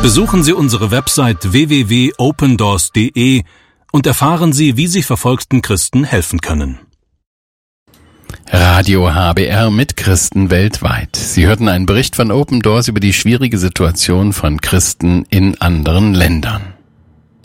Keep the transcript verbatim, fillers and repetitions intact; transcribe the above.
Besuchen Sie unsere Website w w w punkt open doors punkt d e und erfahren Sie, wie Sie verfolgten Christen helfen können. Radio H B R mit Christen weltweit. Sie hörten einen Bericht von Open Doors über die schwierige Situation von Christen in anderen Ländern.